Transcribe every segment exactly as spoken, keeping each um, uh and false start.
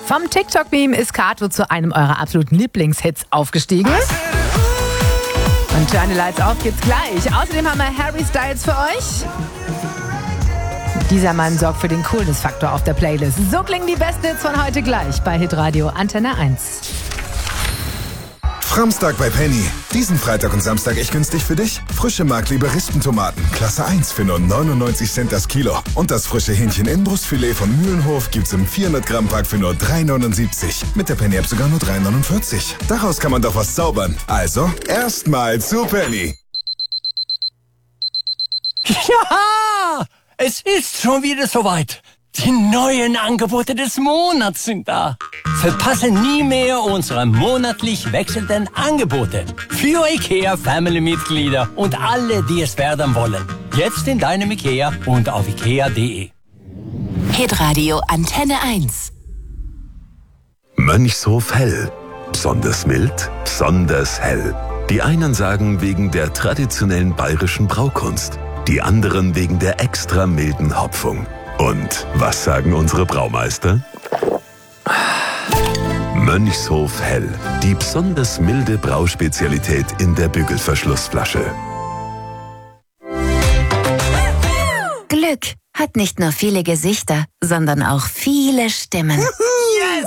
Vom TikTok-Meme ist Kato zu einem eurer absoluten Lieblingshits aufgestiegen. Und Turn the Lights Off geht's gleich. Außerdem haben wir Harry Styles für euch. Dieser Mann sorgt für den Coolness-Faktor auf der Playlist. So klingen die besten Hits von heute gleich bei Hitradio Antenne eins. Framstag bei Penny. Diesen Freitag und Samstag echt günstig für dich. Frische Markleber Rispentomaten, Klasse eins für nur neunundneunzig Cent das Kilo. Und das frische Hähnchen Inbrustfilet von Mühlenhof gibt's im vierhundert Gramm Pack für nur drei neunundsiebzig. Mit der Penny App sogar nur drei neunundvierzig. Daraus kann man doch was zaubern. Also, erstmal zu Penny. Ja, es ist schon wieder soweit. Die neuen Angebote des Monats sind da. Verpasse nie mehr unsere monatlich wechselnden Angebote. Für IKEA Family-Mitglieder und alle, die es werden wollen. Jetzt in deinem IKEA und auf ikea punkt de. Hitradio Antenne eins. Mönchshof Hell. Besonders mild, besonders hell. Die einen sagen wegen der traditionellen bayerischen Braukunst. Die anderen wegen der extra milden Hopfung. Und was sagen unsere Braumeister? Mönchshof Hell. Die besonders milde Brauspezialität in der Bügelverschlussflasche. Glück hat nicht nur viele Gesichter, sondern auch viele Stimmen. Yes!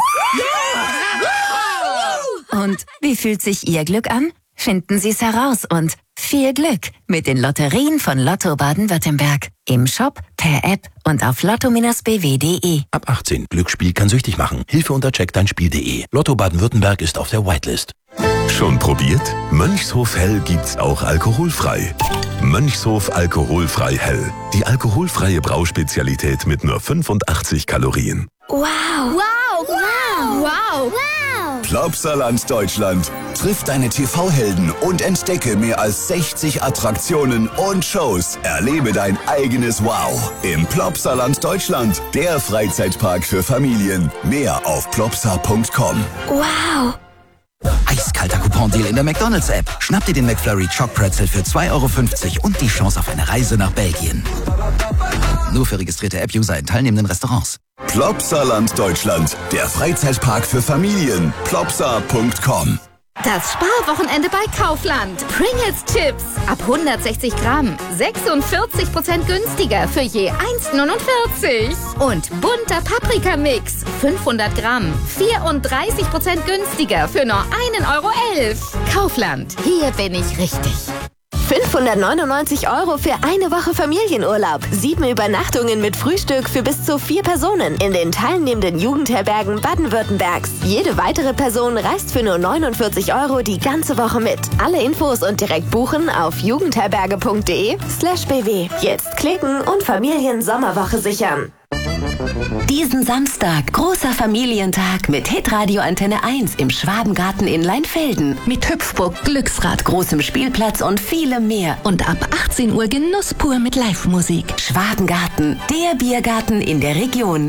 Und wie fühlt sich Ihr Glück an? Finden Sie es heraus und viel Glück mit den Lotterien von Lotto Baden-Württemberg. Im Shop, per App und auf lotto b w punkt de. Ab achtzehn. Glücksspiel kann süchtig machen. Hilfe unter check dein Spiel punkt de. Lotto Baden-Württemberg ist auf der Whitelist. Schon probiert? Mönchshof Hell gibt's auch alkoholfrei. Mönchshof Alkoholfrei Hell. Die alkoholfreie Brauspezialität mit nur fünfundachtzig Kalorien. Wow! Wow! Wow! Wow! Wow! Plopsaland Deutschland. Triff deine T V-Helden und entdecke mehr als sechzig Attraktionen und Shows. Erlebe dein eigenes Wow im Plopsaland Deutschland. Der Freizeitpark für Familien. Mehr auf plopsa punkt com. Wow! Eiskalter Coupon-Deal in der McDonalds-App. Schnapp dir den McFlurry Choc Pretzel für zwei Euro fünfzig und die Chance auf eine Reise nach Belgien. Nur für registrierte App-User in teilnehmenden Restaurants. Plopsaland Deutschland. Der Freizeitpark für Familien. plopsa punkt com. Das Sparwochenende bei Kaufland. Pringles Chips ab hundertsechzig Gramm. sechsundvierzig Prozent günstiger für je eins neunundvierzig. Und bunter Paprikamix. fünfhundert Gramm. vierunddreißig Prozent günstiger für nur ein Euro elf. Kaufland. Hier bin ich richtig. fünfhundertneunundneunzig Euro für eine Woche Familienurlaub. Sieben Übernachtungen mit Frühstück für bis zu vier Personen in den teilnehmenden Jugendherbergen Baden-Württembergs. Jede weitere Person reist für nur neunundvierzig Euro die ganze Woche mit. Alle Infos und direkt buchen auf jugendherberge punkt de slash bw. Jetzt klicken und Familien-Sommerwoche sichern. Diesen Samstag, großer Familientag mit Hitradio Antenne eins im Schwabengarten in Leinfelden. Mit Hüpfburg, Glücksrad, großem Spielplatz und vielem mehr. Und ab achtzehn Uhr Genuss pur mit Live-Musik. Schwabengarten, der Biergarten in der Region.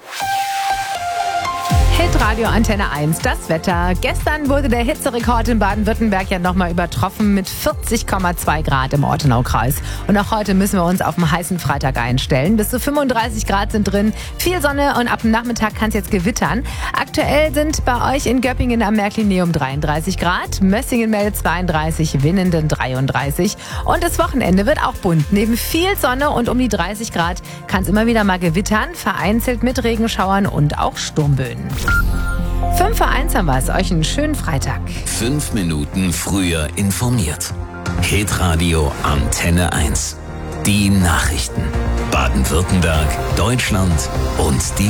Hitradio Antenne eins, das Wetter. Gestern wurde der Hitzerekord in Baden-Württemberg ja nochmal übertroffen mit vierzig Komma zwei Grad im Ortenaukreis. Und auch heute müssen wir uns auf einen heißen Freitag einstellen. Bis zu fünfunddreißig Grad sind drin, viel Sonne und ab dem Nachmittag kann es jetzt gewittern. Aktuell sind bei euch in Göppingen am Märklineum dreiunddreißig Grad, Mössingen meldet zweiunddreißig, Winnenden dreiunddreißig. Und das Wochenende wird auch bunt. Neben viel Sonne und um die dreißig Grad kann es immer wieder mal gewittern, vereinzelt mit Regenschauern und auch Sturmböen. fünf vor eins haben wir es. Euch einen schönen Freitag. Fünf Minuten früher informiert. Hitradio Antenne eins. Die Nachrichten. Baden-Württemberg, Deutschland und die